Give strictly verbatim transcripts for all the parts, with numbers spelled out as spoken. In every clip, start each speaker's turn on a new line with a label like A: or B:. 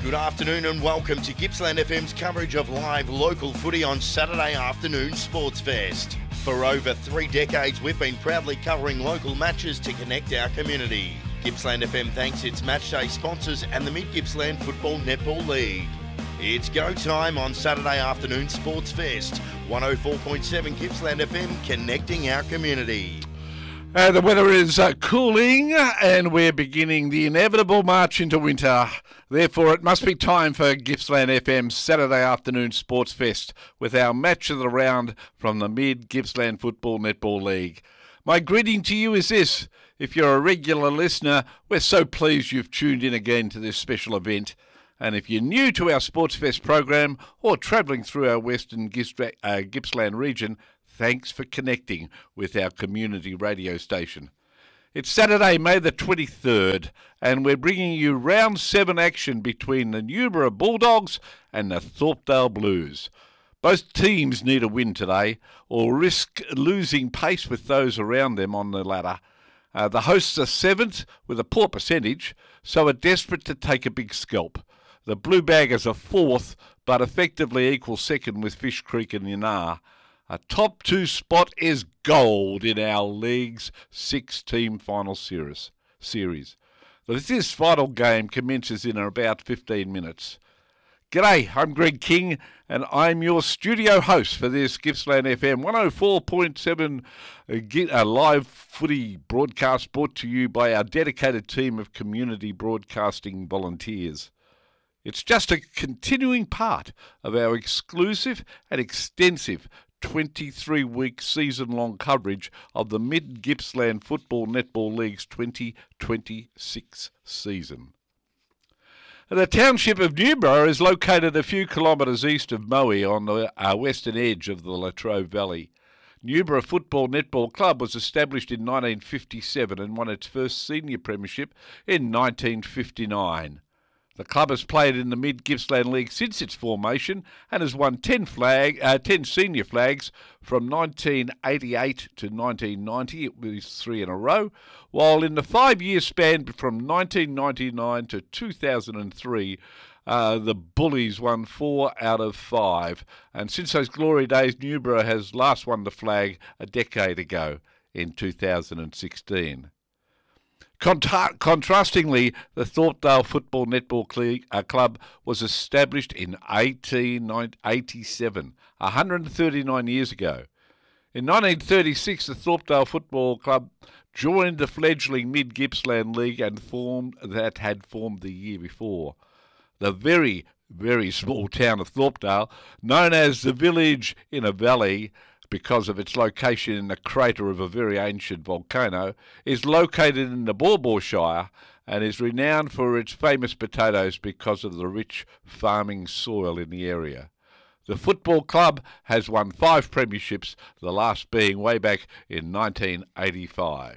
A: Good afternoon and welcome to Gippsland F M's coverage of live local footy on Saturday afternoon Sports Fest. For over three decades, we've been proudly covering local matches to connect our community. Gippsland F M thanks its matchday sponsors and the Mid Gippsland Football Netball League. It's go time on Saturday afternoon Sports Fest. one oh four point seven Gippsland F M, connecting our community.
B: Uh, the weather is uh, cooling and we're beginning the inevitable march into winter. Therefore, it must be time for Gippsland F M's Saturday afternoon Sports Fest with our match of the round from the Mid Gippsland Football Netball League. My greeting to you is this: if you're a regular listener, we're so pleased you've tuned in again to this special event. And if you're new to our Sports Fest program or travelling through our Western Gippsland, uh, Gippsland region, thanks for connecting with our community radio station. It's Saturday, May the twenty-third, and we're bringing you round seven action between the Newborough Bulldogs and the Thorpedale Blues. Both teams need a win today or risk losing pace with those around them on the ladder. Uh, the hosts are seventh with a poor percentage, so are desperate to take a big scalp. The Blue Baggers are fourth, but effectively equal second with Fish Creek and Yanar. A top two spot is gold in our league's six-team final series. series. This final game commences in about fifteen minutes. G'day, I'm Greg King, and I'm your studio host for this Gippsland F M one oh four point seven uh, live footy broadcast brought to you by our dedicated team of community broadcasting volunteers. It's just a continuing part of our exclusive and extensive twenty-three week season-long coverage of the Mid Gippsland Football Netball League's twenty twenty-six season. The township of Newborough is located a few kilometres east of Moe on the uh, western edge of the Latrobe Valley. Newborough Football Netball Club was established in nineteen fifty-seven and won its first senior premiership in nineteen fifty-nine. The club has played in the Mid Gippsland League since its formation and has won ten, flag, uh, ten senior flags from nineteen eighty-eight to nineteen ninety. It was three in a row, while in the five-year span from nineteen ninety-nine to two thousand three, uh, the Bullies won four out of five. And since those glory days, Newborough has last won the flag a decade ago in two thousand sixteen. Contra- contrastingly, the Thorpedale Football Netball uh, Club was established in eighteen eighty-seven, one hundred thirty-nine years ago. In nineteen thirty-six, the Thorpedale Football Club joined the fledgling Mid Gippsland League and formed that had formed the year before. The very, very small town of Thorpedale, known as the Village in a Valley, because of its location in the crater of a very ancient volcano, is located in the Baw Baw Shire and is renowned for its famous potatoes because of the rich farming soil in the area. The football club has won five premierships, the last being way back in nineteen eighty-five.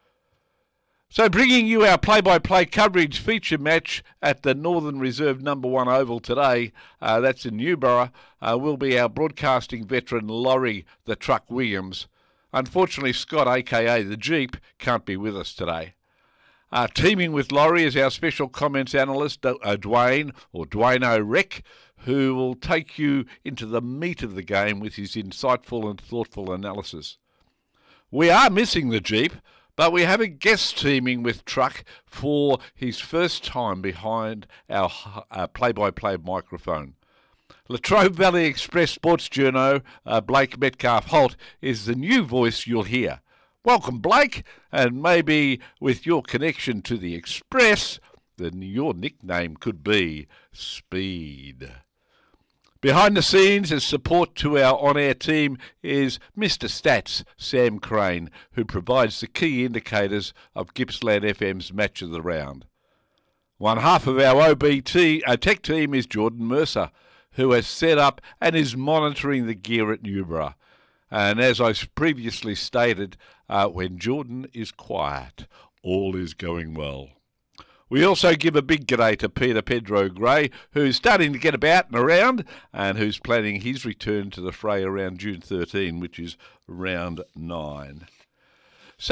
B: So bringing you our play-by-play coverage feature match at the Northern Reserve number one Oval today, uh, that's in Newborough, uh, will be our broadcasting veteran Laurie the Truck Williams. Unfortunately, Scott, a k a the Jeep, can't be with us today. Uh, teaming with Laurie is our special comments analyst, uh, Dwayne, or Dwayne O'Reck, who will take you into the meat of the game with his insightful and thoughtful analysis. We are missing the Jeep, but we have a guest teaming with Truck for his first time behind our uh, play-by-play microphone. Latrobe Valley Express sports journo uh, Blake Metcalf-Holt is the new voice you'll hear. Welcome, Blake, and maybe with your connection to the Express, then your nickname could be Speed. Behind the scenes, as support to our on-air team, is Mister Stats, Sam Crane, who provides the key indicators of Gippsland F M's Match of the Round. One half of our O B T uh, tech team is Jordan Mercer, who has set up and is monitoring the gear at Newborough. And as I previously stated, uh, when Jordan is quiet, all is going well. We also give a big g'day to Peter Pedro Gray, who's starting to get about and around and who's planning his return to the fray around June thirteenth, which is round nine. So,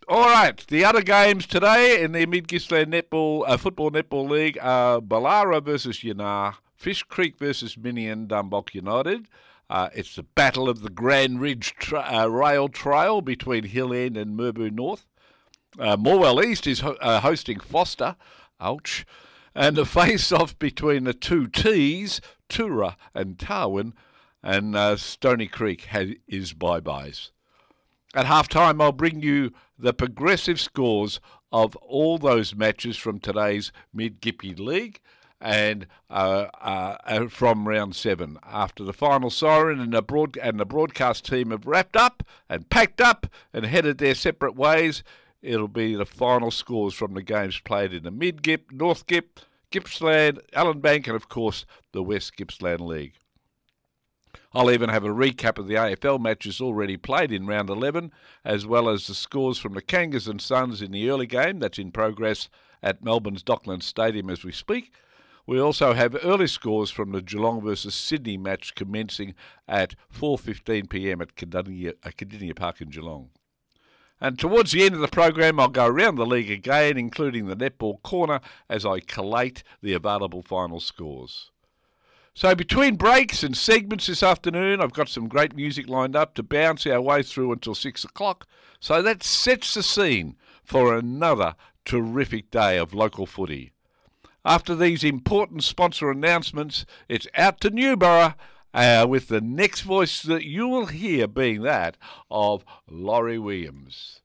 B: All right, the other games today in the Mid-Gippsland Netball uh, Football Netball League are Ballara versus Yanar, Fish Creek versus Minion, Dumbok United. Uh, it's the Battle of the Grand Ridge tra- uh, Rail Trail between Hill End and Murbu North. Uh, Morwell East is ho- uh, hosting Foster, ouch, and the face-off between the two T's, Tura and Tarwin, and uh, Stony Creek has, is bye-byes. At half-time, I'll bring you the progressive scores of all those matches from today's Mid-Gippy League and uh, uh, from round seven. After the final siren and the, broad- and the broadcast team have wrapped up and packed up and headed their separate ways, it'll be the final scores from the games played in the Mid-Gip, North Gip, Gippsland, Allen Bank, and of course the West Gippsland League. I'll even have a recap of the A F L matches already played in round eleven, as well as the scores from the Kangas and Suns in the early game that's in progress at Melbourne's Docklands Stadium as we speak. We also have early scores from the Geelong versus Sydney match commencing at four fifteen p m at Cardinia, uh, Cardinia Park in Geelong. And towards the end of the program, I'll go around the league again, including the netball corner, as I collate the available final scores. So between breaks and segments this afternoon, I've got some great music lined up to bounce our way through until six o'clock. So that sets the scene for another terrific day of local footy. After these important sponsor announcements, it's out to Newborough uh, with the next voice that you will hear being that of Laurie Williams.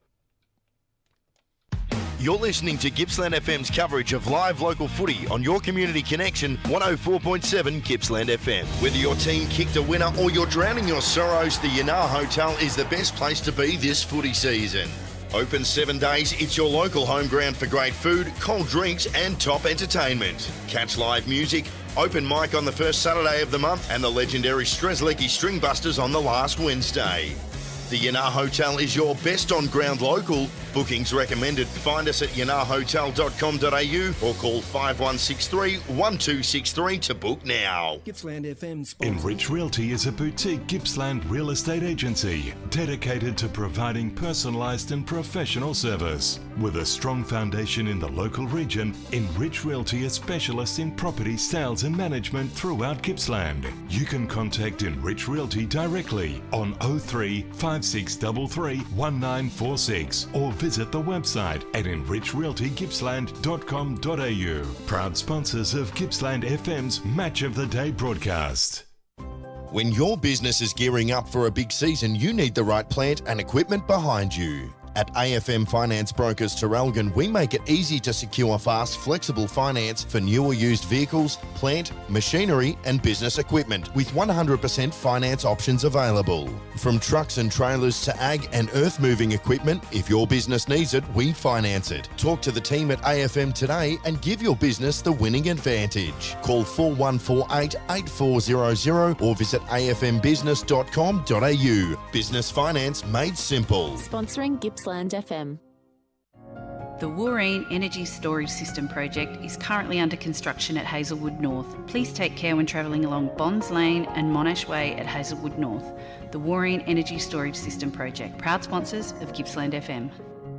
A: You're listening to Gippsland F M's coverage of live local footy on your community connection, one oh four point seven Gippsland F M. Whether your team kicked a winner or you're drowning your sorrows, the Yanar Hotel is the best place to be this footy season. Open seven days, it's your local home ground for great food, cold drinks and top entertainment. Catch live music, open mic on the first Saturday of the month and the legendary Strzelecki Stringbusters on the last Wednesday. The Yanar Hotel is your best on-ground local. Bookings recommended. Find us at yanar hotel dot com dot a u or call five one six three, one two six three to book now.
C: Gippsland F M sponsor.
D: Enrich Realty is a boutique Gippsland real estate agency dedicated to providing personalised and professional service. With a strong foundation in the local region, Enrich Realty is specialists in property sales and management throughout Gippsland. You can contact Enrich Realty directly on oh three, five six three three, one nine four six or visit the website at enrich realty gippsland dot com dot a u. Proud sponsors of Gippsland F M's Match of the Day broadcast.
A: When your business is gearing up for a big season, you need the right plant and equipment behind you. At A F M Finance Brokers Terralgan, we make it easy to secure fast, flexible finance for new or used vehicles, plant, machinery and business equipment with one hundred percent finance options available. From trucks and trailers to ag and earth moving equipment, if your business needs it, we finance it. Talk to the team at A F M today and give your business the winning advantage. Call four one four eight, eight four zero zero or visit a f m business dot com dot a u. Business finance made simple.
E: Sponsoring Gippsland F M.
F: The Wooreen Energy Storage System project is currently under construction at Hazelwood North. Please take care when travelling along Bonds Lane and Monash Way at Hazelwood North. The Wooreen Energy Storage System project, proud sponsors of Gippsland F M.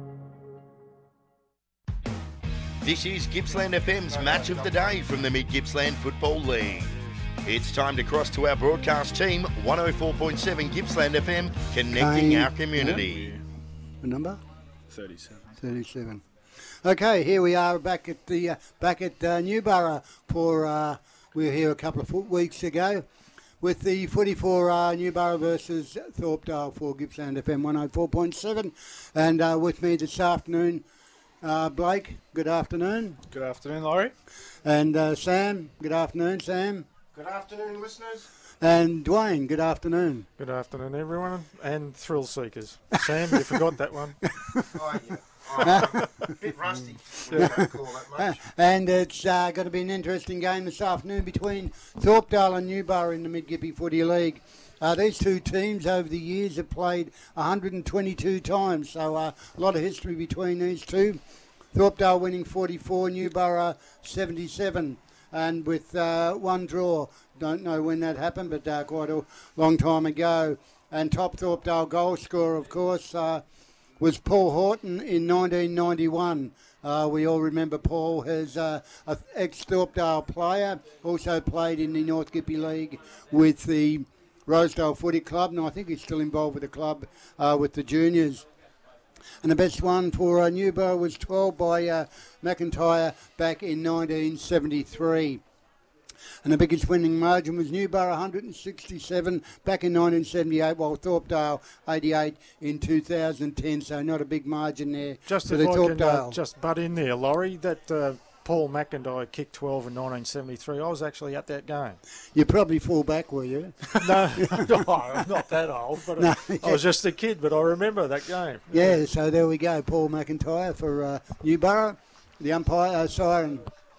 A: This is Gippsland F M's Match of the Day from the Mid-Gippsland Football League. It's time to cross to our broadcast team, one oh four point seven Gippsland F M, connecting
G: Kane,
A: our community.
G: Yeah. The number?
H: thirty-seven.
G: thirty-seven. Okay, here we are back at the uh, back at uh, Newborough for uh, we were here a couple of foot weeks ago with the footy for uh, Newborough versus Thorpedale for Gippsland F M one oh four point seven, and uh, with me this afternoon, uh, Blake. Good afternoon.
H: Good afternoon, Laurie.
G: And uh, Sam. Good afternoon, Sam.
I: Good afternoon, listeners.
G: And Dwayne. Good afternoon.
H: Good afternoon, everyone, and thrill seekers. Sam, you forgot that one.
I: Oh, yeah. Oh, a bit rusty. We don't call that much.
G: And it's uh, going to be an interesting game this afternoon between Thorpedale and Newborough in the Mid-Gippy Footy League. Uh, these two teams over the years have played one hundred twenty-two times, so uh, a lot of history between these two. Thorpedale winning forty-four, Newborough seventy-seven, and with uh, one draw. Don't know when that happened, but uh, quite a long time ago. And top Thorpedale goal scorer, of course, uh, was Paul Horton in nineteen ninety-one. Uh, we all remember Paul as uh, an ex-Thorpedale player, also played in the North Gippy League with the Rosedale Footy Club, and I think he's still involved with the club uh, with the juniors. And the best one for uh, Newborough was twelve by uh, McIntyre back in nineteen seventy-three. And the biggest winning margin was Newborough one hundred sixty-seven back in nineteen seventy-eight, while Thorpedale eighty-eight in two thousand ten. So not a big margin there
H: Just
G: for
H: if
G: the
H: I can uh,
G: Thorpedale.
H: just butt in there, Laurie, that uh, Paul McIntyre kicked twelve in nineteen seventy-three. I was actually at that game.
G: You probably fall back, were you?
H: No, no, I'm not that old, but
G: No,
H: I, I was just a kid, but I remember that game.
G: Yeah, so there we go. Paul McIntyre for uh, Newborough. The umpire, uh, siren.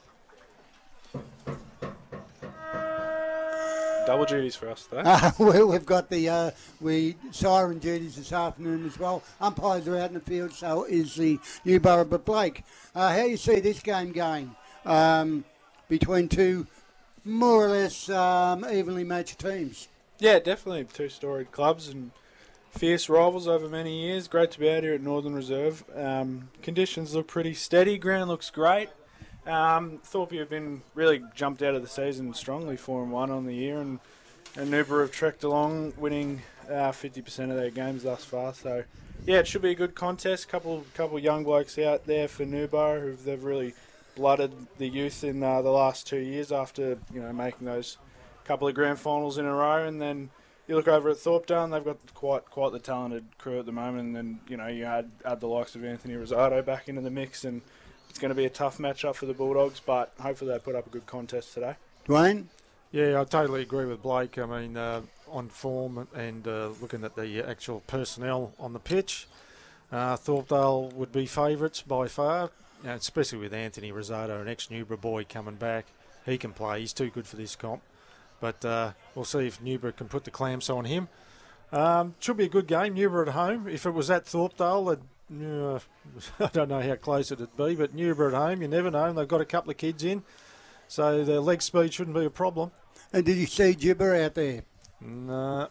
C: Double duties for us today.
G: Uh, we, we've got the uh, we siren duties this afternoon as well. Umpires are out in the field, so is the Newborough. But Blake, uh, how do you see this game going um, between two more or less um, evenly matched teams?
C: Yeah, definitely two storied clubs and fierce rivals over many years. Great to be out here at Northern Reserve. Um, conditions look pretty steady. Ground looks great. Um, Thorpe have been really jumped out of the season strongly, four and one on the year, and, and Newborough have trekked along, winning uh, fifty percent of their games thus far. So, yeah, it should be a good contest. Couple couple young blokes out there for Newborough who they've really blooded the youth in uh, the last two years after you know making those couple of grand finals in a row, and then you look over at Thorpedale and they've got quite quite the talented crew at the moment, and then you know you add add the likes of Anthony Rosado back into the mix, and it's going to be a tough matchup for the Bulldogs, but hopefully they put up a good contest today.
G: Dwayne?
H: Yeah, I totally agree with Blake. I mean, uh, on form and uh, looking at the actual personnel on the pitch, uh, Thorpedale would be favourites by far, you know, especially with Anthony Rosado, an ex-Newborough boy coming back. He can play. He's too good for this comp. But uh, we'll see if Newborough can put the clamps on him. Um, should be a good game. Newborough at home. If it was at Thorpedale, they'd Uh, I don't know how close it'd be, but Newborough at home, you never know. They've got a couple of kids in, so their leg speed shouldn't be a problem.
G: And did you see Gibber out there?
H: No.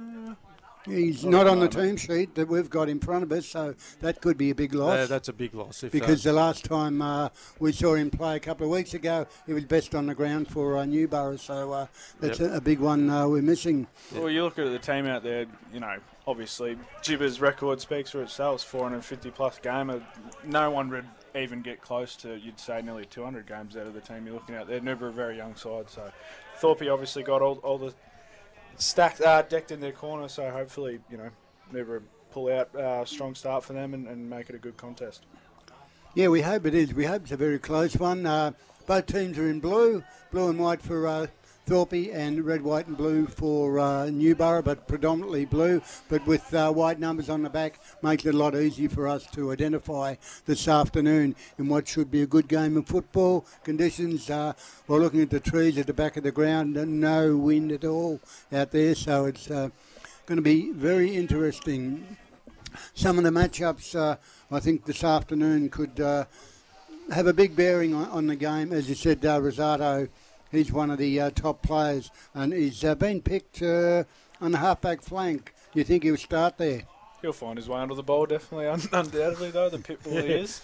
G: He's not on the team sheet that we've got in front of us, so that could be a big loss.
H: Yeah, that's a big loss. If,
G: because
H: uh,
G: the last time uh, we saw him play a couple of weeks ago, he was best on the ground for uh, Newborough, so uh, that's
C: Yep.
G: a, a big one uh, we're missing.
C: Well, you look at the team out there, you know, obviously Gibber's record speaks for itself, four hundred fifty plus game. No one would even get close to, you'd say, nearly two hundred games out of the team you're looking at there. Newborough, a very young side, so Thorpe obviously got all, all the stacked, uh, decked in their corner, so hopefully, you know, Newborough pull out a uh, strong start for them and, and make it a good contest.
G: Yeah, we hope it is. We hope it's a very close one. Uh, both teams are in blue, blue and white for uh, Thorpe, and red, white and blue for uh, Newborough, but predominantly blue, but with uh, white numbers on the back makes it a lot easier for us to identify this afternoon in what should be a good game of football. Conditions, uh, we're looking at the trees at the back of the ground and no wind at all out there, so it's uh, going to be very interesting. Some of the matchups, uh, I think this afternoon could uh, have a big bearing on, on the game. As you said, uh, Rosado, he's one of the uh, top players, and he's uh, been picked uh, on the halfback flank. Do you think he'll start there?
C: He'll find his way under the ball, definitely, un- undoubtedly, though, the pit bull he is.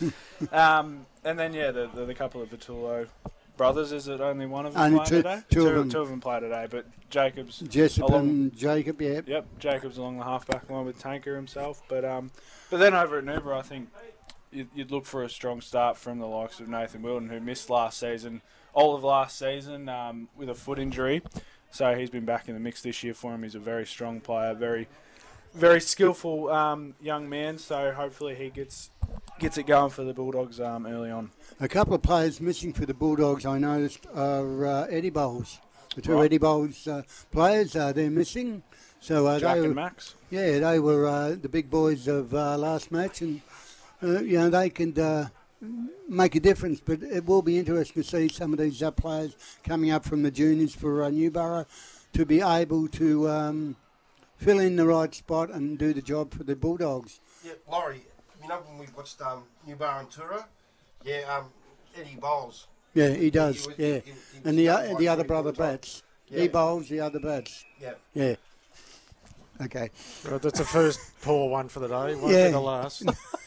C: Um, and then, yeah, the, the, the couple of Vitullo brothers, is it only one of them
G: Only
C: playing
G: two-
C: today?
G: two
C: two,
G: of them.
C: Two of them play today, but Jacobs...
G: Jessup
C: along,
G: and Jacob, yeah.
C: Yep, Jacobs along the halfback line with Tanker himself. But um, but then over at Newborough, I think you'd, you'd look for a strong start from the likes of Nathan Wilton, who missed last season, all of last season um, with a foot injury. So he's been back in the mix this year for him. He's a very strong player, very very skillful um, young man. So hopefully he gets gets it going for the Bulldogs um, early on.
G: A couple of players missing for the Bulldogs, I noticed, are uh, Eddie Bowles. The two
C: Right.
G: Eddie Bowles uh, players, uh, they're missing. So uh,
C: Jack
G: they
C: and
G: were,
C: Max.
G: Yeah, they were uh, the big boys of uh, last match, and uh, you know they can uh, make a difference. But it will be interesting to see some of these uh, players coming up from the juniors for uh, Newborough to be able to um, fill in the right spot and do the job for the Bulldogs.
I: Yeah, Laurie, you know when we watched um, Newborough and Tura, yeah, um, Eddie Bowles.
G: Yeah, he does.
I: He was-
G: yeah,
I: he- he was
G: and the
I: young
G: uh,
I: like
G: the other
I: twenty-four
G: brother
I: times.
G: bats.
I: Yeah.
G: He bowls, the other bats.
I: Yeah.
G: Yeah. Okay.
H: Well, that's the first poor one for the day. Won't
G: Yeah.
H: be the last.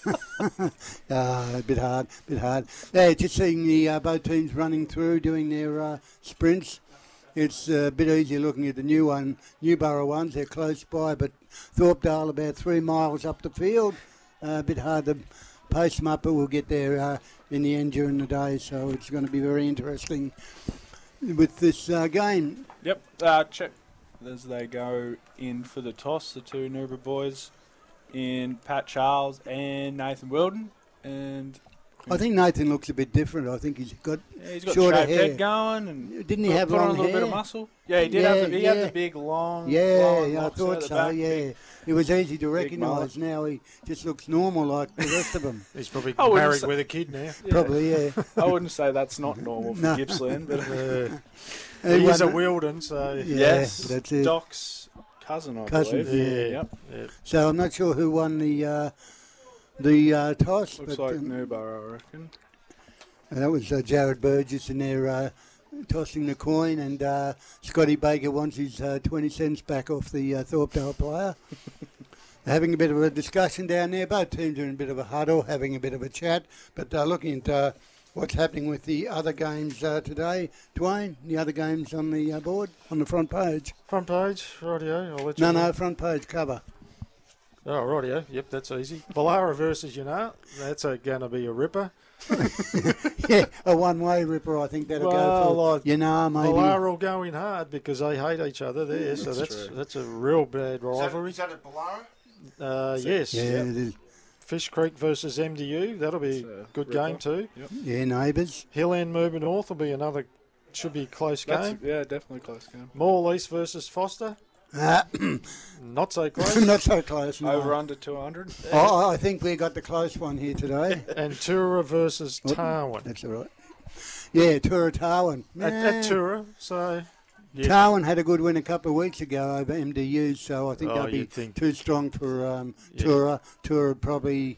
G: uh, a bit hard, a bit hard. Yeah, just seeing the uh, both teams running through, doing their uh, sprints. It's a bit easier looking at the new one, Newborough ones. They're close by, but Thorpedale about three miles up the field. Uh, a bit hard to post them up, but we'll get there uh, in the end during the day. So it's going to be very interesting with this uh, game.
C: Yep. Uh, check as they go in for the toss. The two Newborough boys in Pat Charles and Nathan Wilden. And
G: I think Nathan looks a bit different. I think he's got
C: yeah, he's got
G: shorter
C: shaved
G: hair.
C: head going, and
G: Didn't he
C: put,
G: have
C: put on a
G: long
C: little bit of
G: hair?
C: muscle? Yeah, he did.
G: Yeah,
C: have the, he
G: yeah.
C: had the big long.
G: Yeah,
C: flowing
G: yeah, I
C: locks out
G: thought
C: the
G: so.
C: back,
G: Yeah,
C: big-
G: it was easy to
C: mullet.
G: recognise. Now he just looks normal like the rest of them.
H: He's probably
C: I wouldn't
H: married
C: say-
H: with a kid now.
C: Yeah.
G: Probably, yeah.
C: I wouldn't say that's not normal for
G: No.
C: Gippsland, but
H: Uh,
G: He
H: he is a
G: won-
H: Wilden, so
G: Yeah,
C: yes,
G: that's it.
C: Doc's cousin, I
G: Cousin,
C: believe.
G: yeah.
C: Yep.
H: yeah.
G: So I'm not sure who won the uh, the uh, toss,
C: Looks
G: but
C: like
G: um,
C: Newborough, I reckon.
G: that was uh, Jared Burgess in there uh, tossing the coin, and uh, Scotty Baker wants his uh, twenty cents back off the uh, Thorpedale player. Having a bit of a discussion down there. Both teams are in a bit of a huddle, having a bit of a chat, but uh, looking at uh, what's happening with the other games uh, today. Dwayne, the other games on the uh, board, on the front page.
H: Front page, rightio. I'll let you
G: No,
H: know.
G: no, front page cover.
H: Oh, rightio. Yep, that's easy. Ballara versus Yanart. That's going to be a ripper.
G: Yeah, a one-way ripper, I think that'll
H: Well,
G: go
H: I-
G: for, you know, maybe.
H: Ballara will go in hard because they hate each other there, so
C: That's
H: that's
C: true.
H: that's a real bad
I: Is that,
H: rivalry.
I: is that at Ballara?
H: Uh, yes.
G: Yeah,
H: Yep.
G: it is.
H: Fish Creek versus M D U. That'll be
C: It's
H: a
C: a
H: good
C: ripper.
H: game too.
G: Yeah, neighbours.
H: Hill End Mooba North will be another, should be a close
C: That's,
H: game.
C: yeah, definitely close game.
H: Morle East versus Foster.
G: Uh,
H: Not so close.
G: not so close. No.
C: Over under two hundred.
G: I, I think we got the close one here today.
H: And Tura versus
G: Oh,
H: Tarwin.
G: That's all right. Yeah, Tura Tarwin.
H: At, at Tura, so yeah.
G: Tarwin had a good win a couple of weeks ago over M D U, so I think
H: Oh,
G: they'll be
H: you'd think.
G: too strong for um,
H: Yeah.
G: Tura. Tura probably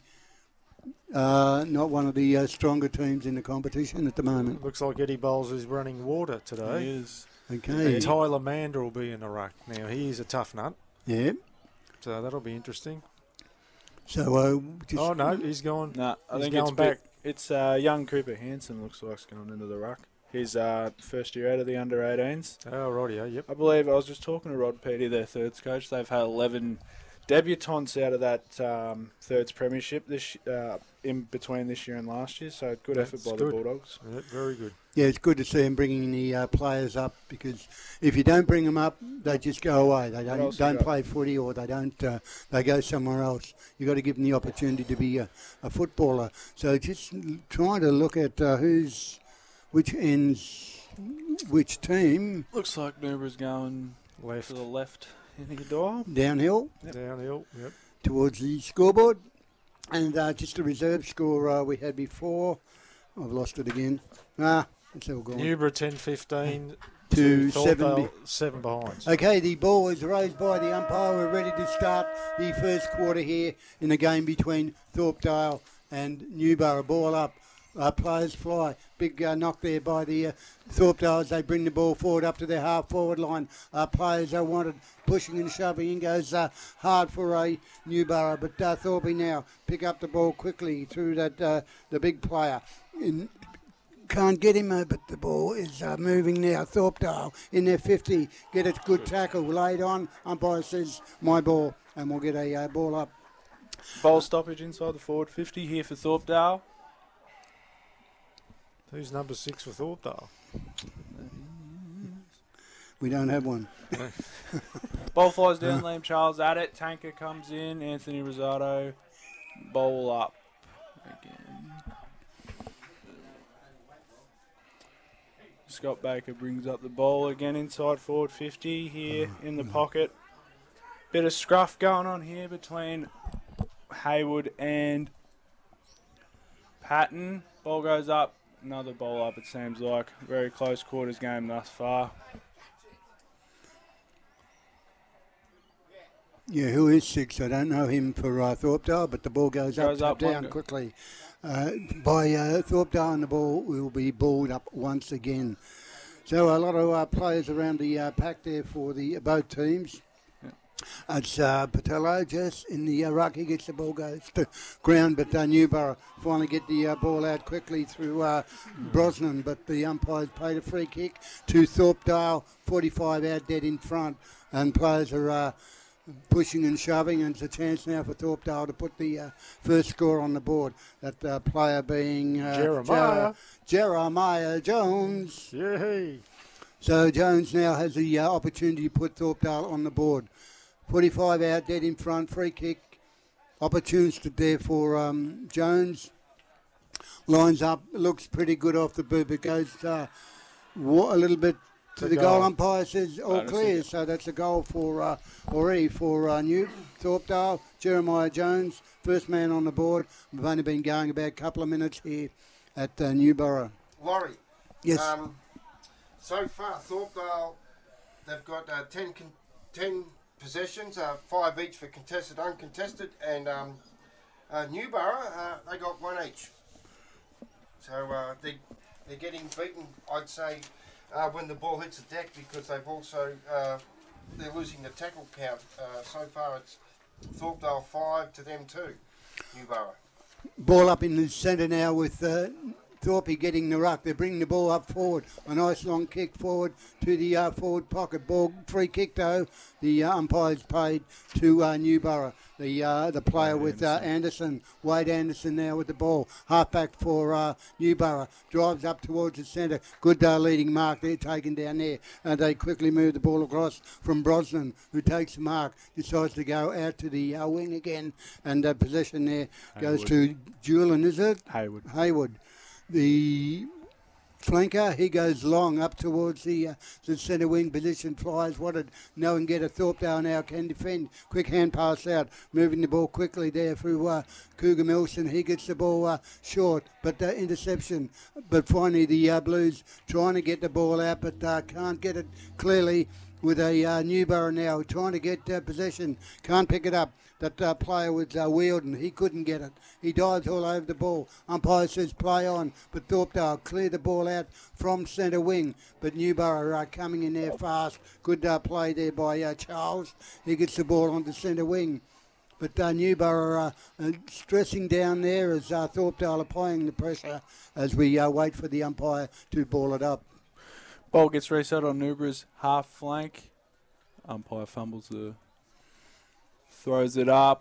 G: uh, not one of the uh, stronger teams in the competition at the moment.
H: Looks like Eddie Bowles is running water
C: He
H: today.
C: is.
G: Okay.
H: And Tyler Mander will be in the ruck. Now, he is a tough nut,
G: Yeah.
H: so that'll be interesting.
G: So, uh, just,
H: Oh, no, he's gone.
C: No, I
H: He's
C: think it's
H: going back.
C: back. It's uh, young Cooper Hanson looks like he's going into the ruck. He's uh, first year out of the under eighteens.
H: Oh, rightio, yep.
C: I believe I was just talking to Rod Petty, their thirds coach. They've had eleven debutants out of that um, thirds premiership this uh, in between this year and last year. So good effort
H: That's
C: by
H: good.
C: the Bulldogs.
H: Yep, very good.
G: yeah, it's good to see them bringing the uh, players up, because if you don't bring them up, they just go away. They
C: What
G: don't
C: else you
G: don't
C: got?
G: play footy, or they don't. Uh, they go somewhere else. You got to give them the opportunity to be a, a footballer. So just l- trying to look at uh, who's which ends which team
C: Looks like Newborough's going
H: Left,
C: to the left in the door.
G: downhill
H: downhill, yep.
G: towards the scoreboard. And uh, just the reserve score uh, we had before. I've lost it again. Ah, it's all gone.
H: Newborough ten fifteen
G: To seven
H: Thorndale,
G: be-
H: seven behind.
G: Okay, the ball is raised by the umpire. We're ready to start the first quarter here in the game between Thorpedale and Newborough. Ball up. Uh, players fly. Big uh, knock there by the uh, Thorpedale as they bring the ball forward up to their half-forward line. Uh, players are wanted pushing and shoving. In goes uh, hard for a Newborough, but uh, Thorpe now pick up the ball quickly through that uh, the big player. In, can't get him, uh, but the ball is uh, moving now. Thorpedale in their fifty. Get a good tackle laid on. Umpire says, my ball, and we'll get a uh, ball up.
C: Bowl stoppage inside the forward fifty here for Thorpedale.
H: Who's number six for Thorpedale?
G: We don't have one.
C: Bowl flies down, Liam Charles at it. Tanker comes in. Anthony Rosado. Bowl up again. Scott Baker brings up the bowl again inside forward fifty here in the pocket. Bit of scruff going on here between Haywood and Patton. Ball goes up. Another bowl up, it seems like. Very close quarters game thus far.
G: Yeah, who is six? I don't know him for uh, Thorpedale, but the ball goes,
C: Goes
G: up,
C: up,
G: down
C: one go-
G: quickly uh, by uh, Thorpedale, and the ball will be balled up once again. So a lot of uh, players around the uh, pack there for the both teams. It's uh, Patello just in the uh, ruck. He gets the ball, goes to ground, but uh, Newborough finally get the uh, ball out quickly through uh, Brosnan, but the umpires paid a free kick to Thorpedale, forty-five out dead in front, and players are uh, pushing and shoving, and it's a chance now for Thorpedale to put the uh, first score on the board. That uh, player being uh,
H: Jeremiah.
G: Jer- Jeremiah Jones.
H: Yay.
G: So Jones now has the uh, opportunity to put Thorpedale on the board. forty-five out, dead in front, free kick. Opportunity there for um, Jones. Lines up, looks pretty good off the boot, but goes uh, wa- a little bit to
H: The
G: the goal.
H: goal.
G: Umpire says all clear, so that's a goal for uh, already for uh, New Thorpedale. Jeremiah Jones, first man on the board. We've only been going about a couple of minutes here at uh, Newborough.
I: Laurie.
G: Yes.
I: Um, so far, Thorpedale, they've got uh, ten, con- ten possessions, uh, five each for contested, uncontested, and um, uh, Newborough, uh, they got one each. So uh, they, they're getting beaten, I'd say, uh, when the ball hits the deck, because they've also, uh, they're losing the tackle count. Uh, so far it's Thorpedale five to them two, Newborough.
G: Ball up in the centre now with uh, Thorpe getting the ruck. They're bringing the ball up forward. A nice long kick forward to the uh, forward pocket. Ball free kick though. The uh, umpires paid to uh, Newborough. The uh, the player
H: Wade
G: with uh, Anderson, Wade Anderson now with the ball. Halfback for uh, Newborough. Drives up towards the centre. Good uh, leading mark there taken down there. And they quickly move the ball across from Brosnan, who takes the mark. Decides to go out to the uh, wing again. And uh, possession there goes to Julian, is it?
J: Hayward.
G: Hayward. The flanker, he goes long up towards the, uh, the centre wing position, flies, wanted no and get a Thorpedale now can defend. Quick hand pass out, moving the ball quickly there through uh, Cougar Milson. He gets the ball uh, short, but uh, interception. But finally the uh, Blues trying to get the ball out, but uh, can't get it clearly with a uh, Newborough now trying to get uh, possession. Can't pick it up. That uh, player was uh, Wielden. He couldn't get it. He dives all over the ball. Umpire says play on, but Thorpedale clear the ball out from centre wing. But Newborough uh, coming in there fast. Good uh, play there by uh, Charles. He gets the ball onto centre wing. But uh, Newborough uh, uh, stressing down there as uh, Thorpedale applying the pressure as we uh, wait for the umpire to ball it up.
J: Ball gets reset on Newborough's half flank. Umpire fumbles the... Throws it up.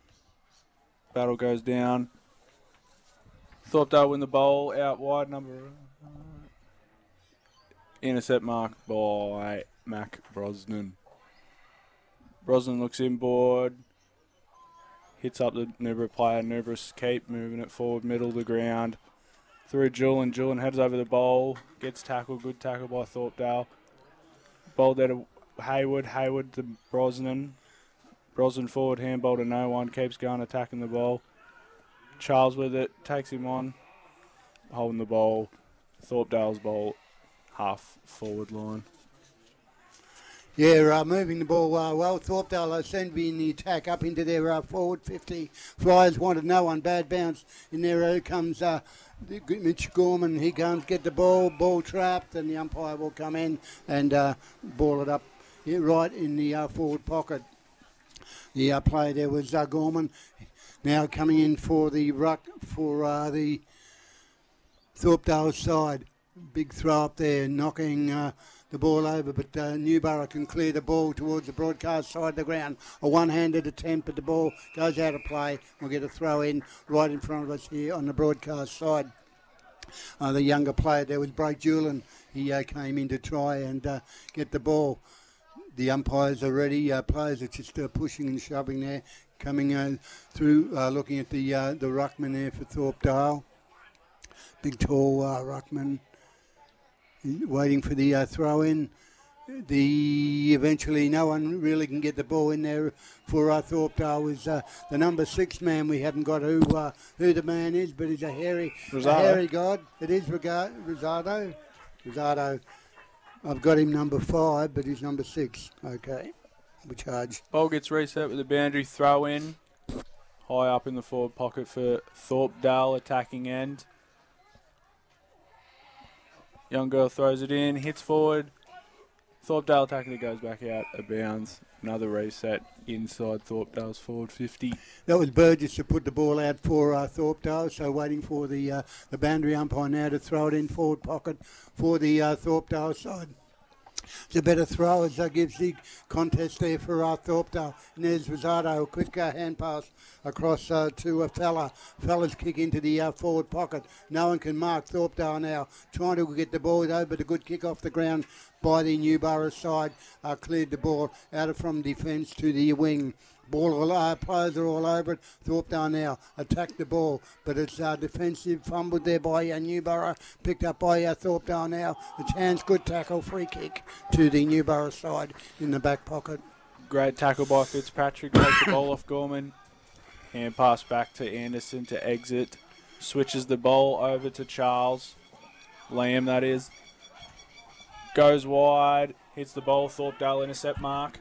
J: Battle goes down. Thorpedale win the bowl. Out wide number... Uh, intercept mark by Mac Brosnan. Brosnan looks inboard. Hits up the Newborough player. Newborough's keep moving it forward, middle of the ground. Through Julian. Julian heads over the bowl. Gets tackled. Good tackle by Thorpedale. Bowl there to Hayward. Hayward to Brosnan. Brosnan forward, handball to no one, keeps going, attacking the ball. Charles with it, takes him on, holding the ball. Thorpedale's ball, half forward line.
G: Yeah, uh, moving the ball uh, well. Thorpedale send me in the attack up into their uh, forward fifty. Flyers wanted no one, bad bounce. In there uh, comes uh, Mitch Gorman. He comes, get the ball, ball trapped, and the umpire will come in and uh, ball it up yeah, right in the uh, forward pocket. The uh, player there was uh, Gorman. Now coming in for the ruck for uh, the Thorpedale side. Big throw up there, knocking uh, the ball over, but uh, Newborough can clear the ball towards the broadcast side of the ground. A one-handed attempt, but the ball goes out of play. We'll get a throw in right in front of us here on the broadcast side. Uh, the younger player there was Blake Julian. He uh, came in to try and uh, get the ball. The umpires are ready. Uh, players are just uh, pushing and shoving there, coming uh, through, uh, looking at the uh, the ruckman there for Thorpedale. Big, tall uh, ruckman, waiting for the uh, throw in. The eventually no one really can get the ball in there for uh, Thorpedale. Was uh, the number six man. We haven't got who uh, who the man is, but he's a hairy, a hairy god. It is Rosado. Rosado. I've got him number five, but he's number six. Okay, we charge.
J: Ball gets reset with a boundary throw in. High up in the forward pocket for Thorpedale, attacking end. Young girl throws it in, hits forward. Thorpedale attacking it goes back out of bounds. Another reset inside Thorpedale's forward fifty.
G: That was Burgess to put the ball out for uh, Thorpedale, so waiting for the uh, the boundary umpire now to throw it in forward pocket for the uh, Thorpedale side. The better throw as that gives the contest there for uh, Thorpedale. And there's Rosado, a quick uh, hand pass across uh, to a fella. Fella's kick into the uh, forward pocket. No one can mark Thorpedale now. Trying to get the ball though, but a good kick off the ground by the Newborough side. Uh, cleared the ball out of from defence to the wing. Ball, all, uh, players are all over it. Thorpedale now attack the ball, but it's uh, defensive, fumbled there by uh, Newborough, picked up by uh, Thorpedale now. The chance, good tackle, free kick to the Newborough side in the back pocket.
J: Great tackle by Fitzpatrick, takes the ball off Gorman. Hand pass back to Anderson to exit. Switches the ball over to Charles. Liam, that is. Goes wide, hits the ball, Thorpedale intercept mark.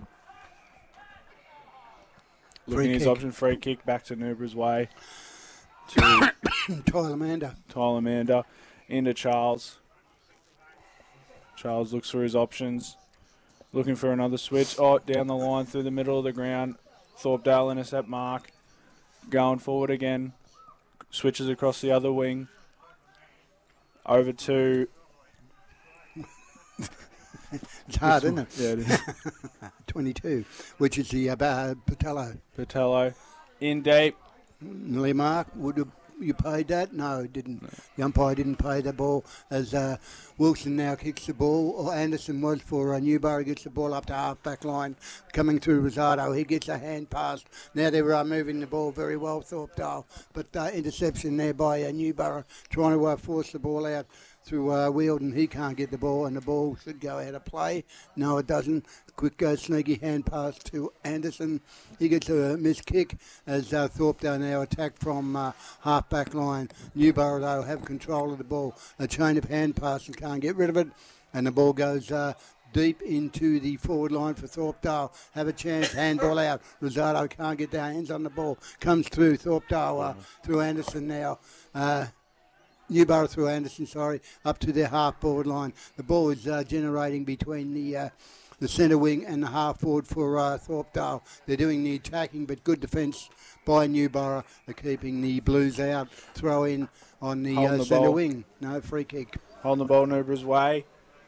J: Looking at his option, free kick back to Nubra's way. To
G: Tyler Mander.
J: Tyler Mander into Charles. Charles looks for his options. Looking for another switch. Oh, down the line through the middle of the ground. Thorpedale intercept mark. Going forward again. Switches across the other wing. Over to...
G: It's hard, isn't it?
J: Yeah, it is.
G: twenty-two, which is the uh, Patello.
J: Patello. In deep.
G: Nearly mark. Would have you paid that? No, it didn't. No. The umpire didn't pay the ball as uh, Wilson now kicks the ball. Or Anderson was for uh, Newborough, gets the ball up to half-back line. Coming through Rosado. He gets a hand pass. Now they were uh, moving the ball very well, Thorpedale. But uh, interception there by uh, Newborough, trying to uh, force the ball out through uh, Wielden. He can't get the ball, and the ball should go out of play. No, it doesn't. Quick uh, sneaky hand pass to Anderson. He gets a missed kick as uh, Thorpedale now attack from uh, half-back line. Newborough, though, have control of the ball. A chain of hand passes, can't get rid of it, and the ball goes uh, deep into the forward line for Thorpedale. Have a chance, handball out. Rosado can't get their hands on the ball. Comes through Thorpedale, uh, through Anderson now. Uh, Newborough through Anderson, sorry, up to their half-forward line. The ball is uh, generating between the uh, the centre wing and the half-forward for uh, Thorpedale. They're doing the attacking, but good defence by Newborough. They're keeping the Blues out. Throw in on the, uh, the centre wing. No, free kick.
J: Holding the ball Newborough's way.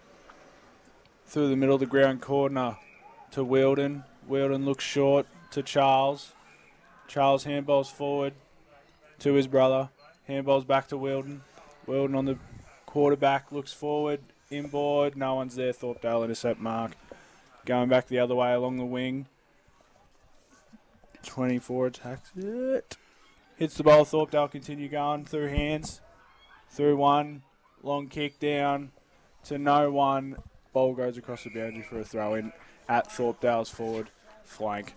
J: Through the middle of the ground corner to Wielden. Wielden looks short to Charles. Charles handballs forward to his brother. Handballs back to Wielden. Wielden on the quarterback, looks forward, inboard. No one's there. Thorpedale intercept mark. Going back the other way along the wing. twenty-four attacks it. Hits the ball. Thorpedale continue going through hands. Through one. Long kick down to no one. Ball goes across the boundary for a throw in at Thorpedale's forward flank.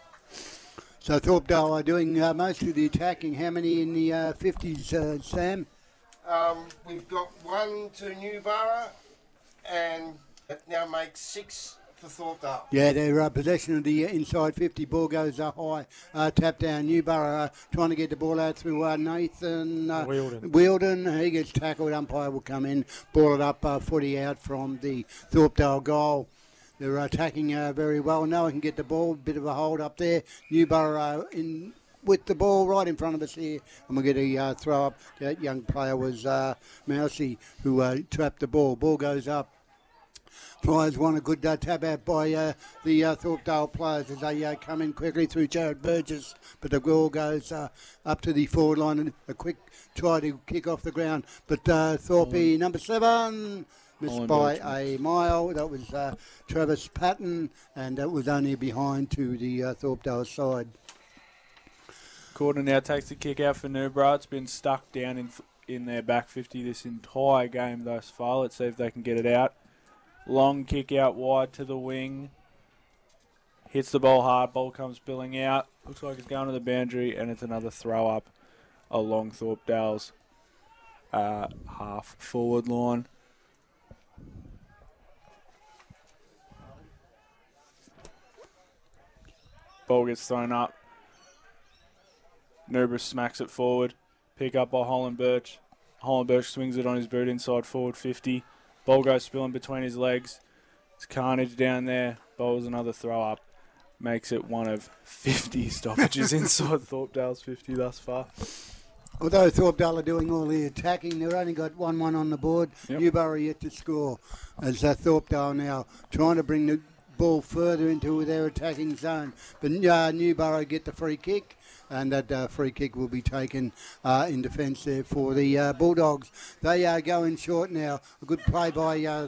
G: So Thorpedale are doing uh, most of the attacking. How many in the uh, fifties, uh, Sam?
I: Um, we've got one to Newborough, and it now makes six for Thorpedale.
G: Yeah, their uh, possession of the uh, inside fifty. Ball goes uh, high. Uh, tap down. Newborough uh, trying to get the ball out through uh, Nathan uh,
H: Wielden.
G: Wielden. He gets tackled. Umpire will come in. Ball it up, uh, footy out from the Thorpedale goal. They're attacking uh, very well. No one can get the ball. Bit of a hold up there. Newborough uh, in with the ball right in front of us here. And we'll get a uh, throw up. That young player was uh, Mousey who uh, trapped the ball. Ball goes up. Flyers want a good uh, tap out by uh, the uh, Thorpedale players as they uh, come in quickly through Jared Burgess. But the ball goes uh, up to the forward line and a quick try to kick off the ground. But uh, Thorpe, oh. number seven... Missed Holland by a mile. That was uh, Travis Patton, and that was only behind to the uh, Thorpedale side.
J: Corner now takes the kick out for Newborough. It's been stuck down in in their back fifty this entire game thus far. Let's see if they can get it out. Long kick out wide to the wing. Hits the ball hard. Ball comes spilling out. Looks like it's going to the boundary, and it's another throw up along Thorpedale's uh, half forward line. Ball gets thrown up. Newborough smacks it forward. Pick up by Holland Birch. Holland Birch swings it on his boot inside forward fifty. Ball goes spilling between his legs. It's carnage down there. Bowls another throw up. Makes it one of fifty stoppages inside Thorpedale's fifty thus far.
G: Although Thorpedale are doing all the attacking, they've only got one one on the board.
J: Yep.
G: Newborough yet to score. As uh, Thorpedale now trying to bring the ball further into their attacking zone. But uh, Newborough get the free kick, and that uh, free kick will be taken uh, in defence there for the uh, Bulldogs. They are going short now. A good play by uh,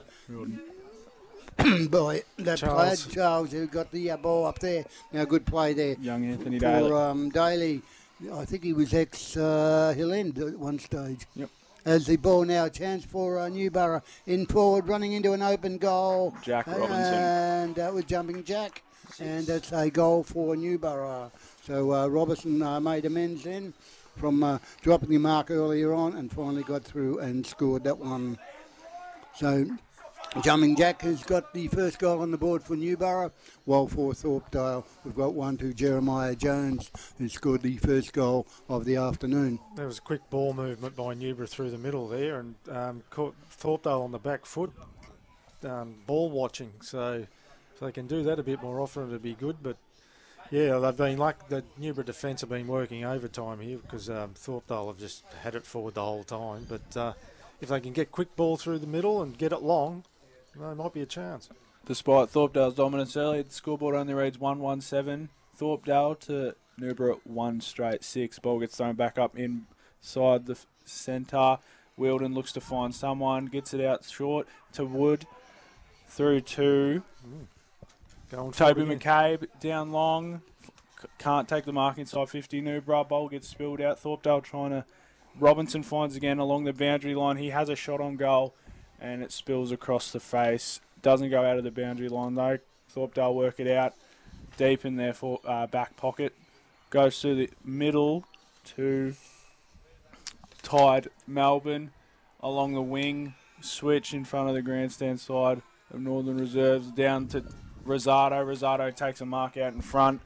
G: by that
H: Charles.
G: player, Charles, who got the uh, ball up there. Now, good play there.
J: Young Anthony
G: for,
J: Daly.
G: Um, Daly. I think he was ex uh, Hill End at one stage.
J: Yep.
G: As the ball now, a chance for uh, Newborough in forward, running into an open goal.
J: Jack Robinson.
G: And that was Jumping Jack. And that's a goal for Newborough. So uh, Robertson uh, made amends then from uh, dropping the mark earlier on and finally got through and scored that one. So Jumping Jack has got the first goal on the board for Newborough, while for Thorpedale we've got one to Jeremiah Jones, who scored the first goal of the afternoon.
H: There was a quick ball movement by Newborough through the middle there, and um, caught Thorpedale on the back foot, um, ball watching. So if they can do that a bit more often, it'd be good. But yeah, they've been like the Newborough defence have been working overtime here because um, Thorpedale have just had it forward the whole time. But uh, if they can get quick ball through the middle and get it long, there might be a chance.
J: Despite Thorpedale's dominance early, the scoreboard only reads one one seven. Thorpedale to Newborough one straight six. Ball gets thrown back up inside the f- centre. Wilden looks to find someone, gets it out short to Wood. Through to
H: Mm. Going
J: Toby
H: forward
J: McCabe down long. C- can't take the mark inside fifty. Newborough. Ball gets spilled out. Thorpedale trying to... Robinson finds again along the boundary line. He has a shot on goal, and it spills across the face. Doesn't go out of the boundary line though. Thorpedale work it out deep in their for, uh, back pocket. Goes through the middle to Tide Melbourne along the wing. Switch in front of the grandstand side of Northern Reserves down to Rosado. Rosado takes a mark out in front.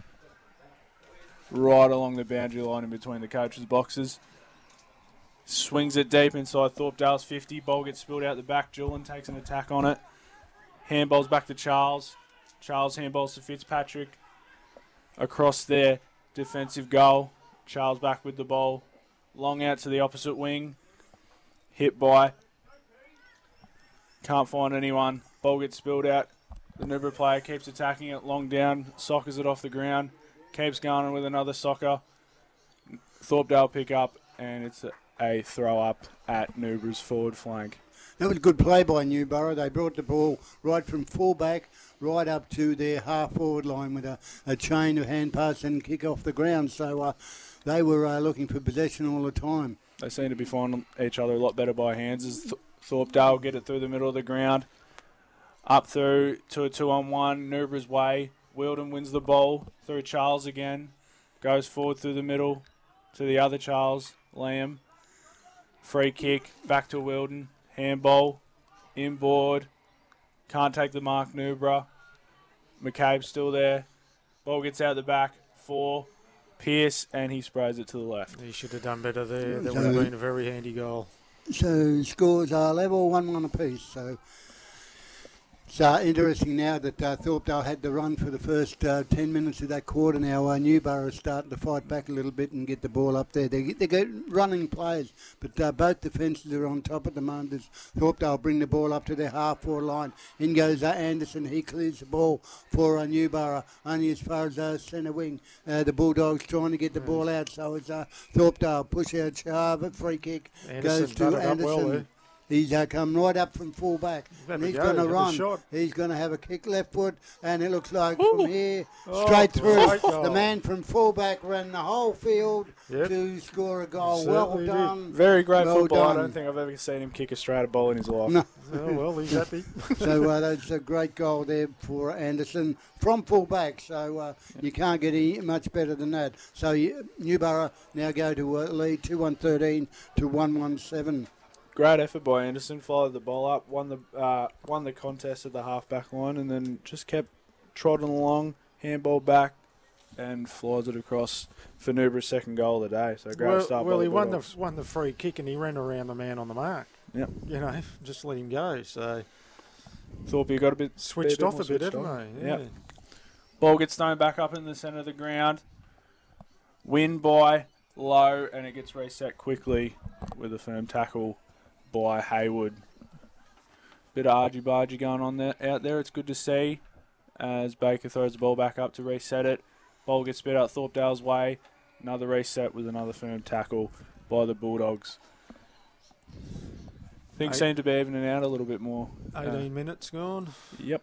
J: Right along the boundary line in between the coaches' boxes. Swings it deep inside Thorpedale's fifty. Ball gets spilled out the back. Julian takes an attack on it. Handballs back to Charles. Charles handballs to Fitzpatrick. Across their defensive goal. Charles back with the ball. Long out to the opposite wing. Hit by. Can't find anyone. Ball gets spilled out. The Newborough player keeps attacking it. Long down. Soccers it off the ground. Keeps going with another soccer. Thorpedale pick up. And it's a, a throw up at Newborough's forward flank.
G: That was a good play by Newborough. They brought the ball right from fullback right up to their half-forward line with a, a chain of hand pass and kick off the ground. So uh, they were uh, looking for possession all the time.
J: They seem to be finding each other a lot better by hands as Th- Thorpedale get it through the middle of the ground. Up through to a two-on-one, Newborough's way. Wilden wins the ball through Charles again. Goes forward through the middle to the other Charles, Liam. Free kick, back to Wilden. Handball, inboard. Can't take the mark, Newborough. McCabe's still there. Ball gets out the back. Four. Pierce, and he sprays it to the left.
H: He should have done better there. That
G: So-
H: would have been a very handy goal.
G: So scores are level, one one apiece. So it's uh, interesting now that uh, Thorpedale had the run for the first uh, ten minutes of that quarter. Now uh, Newborough is starting to fight back a little bit and get the ball up there. They get, they get running players, but uh, both defences are on top at the moment as Thorpedale bring the ball up to their half-forward line. In goes uh, Anderson. He clears the ball for uh, Newborough, only as far as uh, centre wing. Uh, the Bulldogs trying to get the ball out, so it's uh, Thorpedale push out Chava, free kick
H: Anderson
G: goes to
H: done it up
G: Anderson.
H: well there.
G: He's uh, come right up from full back.
H: Let
G: And
H: me
G: he's
H: go,
G: going to
H: get the
G: run.
H: shot.
G: He's going to have a kick left foot, and it looks like
H: Ooh.
G: from here,
H: Oh,
G: straight through.
H: great goal.
G: The man from fullback ran the whole field
H: Yep.
G: to score a goal.
H: He
G: Well
H: certainly did.
G: done.
J: Very great
G: Well
J: football. I
G: done.
J: don't think I've ever seen him kick a straighter ball in his life.
G: No.
H: Oh, well, he's happy.
G: So uh, that's a great goal there for Anderson from fullback. So uh, you can't get any much better than that. So you, Newborough now go to uh, lead two one thirteen to one one seven.
J: Great effort by Anderson. Followed the ball up, won the uh, won the contest at the half-back line, and then just kept trotting along, handball back, and flies it across for Newborough's second goal of the day. So great
H: well,
J: start.
H: well
J: by
H: he
J: the
H: won the
J: Bulldogs.
H: won the free kick and he ran around the man on the mark.
J: Yep.
H: You know, just let him go. So
J: Thorpe got a bit
H: Switched
J: bit
H: off
J: more
H: a bit,
J: switched
H: haven't
J: on.
H: they?
J: Yep.
H: Yeah.
J: Ball gets thrown back up in the centre of the ground. Win by low, and it gets reset quickly with a firm tackle by Haywood. Bit of argy-bargy going on there, out there. It's good to see as Baker throws the ball back up to reset it. Ball gets spit out Thorpedale's way. Another reset with another firm tackle by the Bulldogs. Things
H: Eight.
J: seem to be evening out a little bit more.
H: eighteen
J: Uh,
H: minutes gone.
J: Yep.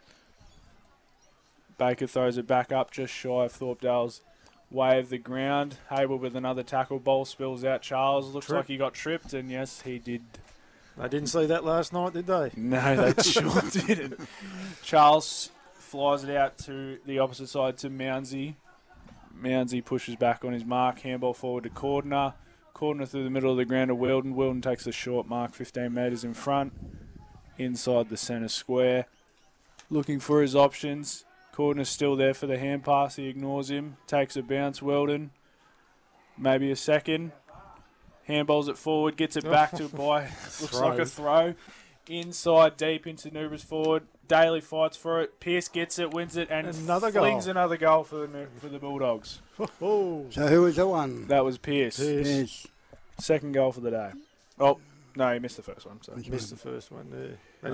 J: Baker throws it back up just shy of Thorpedale's way of the ground. Hayward with another tackle. Ball spills out. Charles looks
H: Trip.
J: like he got tripped, and yes, he did.
H: They didn't see that last night, did they?
J: No, they sure didn't. Charles flies it out to the opposite side to Mounsey. Mounsey pushes back on his mark. Handball forward to Cordner. Cordner through the middle of the ground to Weldon. Weldon takes the short mark, fifteen metres in front, inside the centre square. Looking for his options. Cordner's still there for the hand pass. He ignores him. Takes a bounce. Weldon. Maybe a second. Handballs it forward. Gets it back to by. Looks
H: Throw.
J: like a throw. Inside deep into Nubra's forward. Daly fights for it. Pierce gets it, wins it, and
H: Another
J: flings
H: goal.
J: another goal for the Nu- for the Bulldogs.
H: Oh,
G: So who was the one?
J: That was Pierce.
H: Pierce.
G: Yes.
J: Second goal for the day. Oh, no, he missed the first one. So
H: missed the first one there.